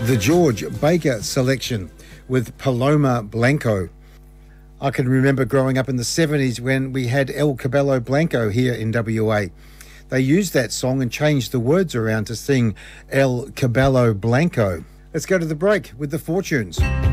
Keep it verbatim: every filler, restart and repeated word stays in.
The George Baker Selection with Paloma Blanco. I can remember growing up in the seventies when we had El Cabello Blanco here in W A. They used that song and changed the words around to sing El Cabello Blanco. Let's go to the break with the Fortunes.